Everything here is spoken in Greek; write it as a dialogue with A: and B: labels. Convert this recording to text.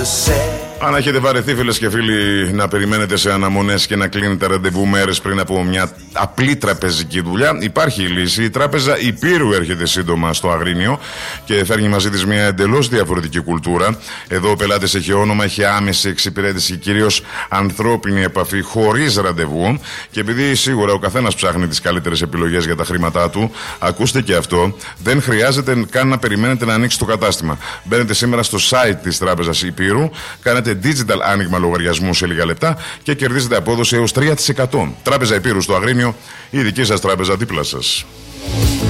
A: Αν έχετε βαρεθεί, φίλες και φίλοι, να περιμένετε σε αναμονές και να κλείνετε ραντεβού μέρες πριν από μια απλή τραπεζική δουλειά, υπάρχει η λύση. Η Τράπεζα Υπήρου έρχεται σύντομα στο Αγρίνιο και φέρνει μαζί της μια εντελώς διαφορετική κουλτούρα. Εδώ ο πελάτης έχει όνομα, έχει άμεση εξυπηρέτηση, κυρίως ανθρώπινη επαφή, χωρίς ραντεβού. Και επειδή σίγουρα ο καθένας ψάχνει τις καλύτερες επιλογές για τα χρήματά του, ακούστε και αυτό, δεν χρειάζεται καν να περιμένετε να ανοίξει το κατάστημα. Μπαίνετε σήμερα στο site της Τράπεζας Υπήρου, κάνετε digital άνοιγμα λογαριασμού σε λίγα λεπτά και κερδίζετε απόδοση έως 3%. Τράπεζα Υπήρου στο Αγρίνιο, η δική σας τράπεζα δίπλα σας.